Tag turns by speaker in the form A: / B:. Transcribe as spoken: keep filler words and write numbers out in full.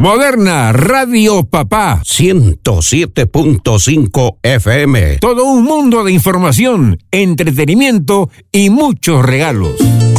A: Moderna Radio Papá ciento siete punto cinco F M. Todo un mundo de información, entretenimiento y muchos regalos.